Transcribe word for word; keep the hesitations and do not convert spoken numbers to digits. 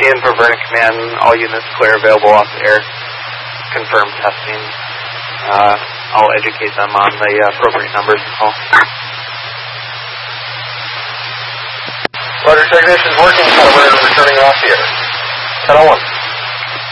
Ian for Vernon Command. All units clear, available off the air. Confirm testing. Uh, I'll educate them on the uh, appropriate numbers to call. Roger, technicians working, we're returning off the air. ten oh one.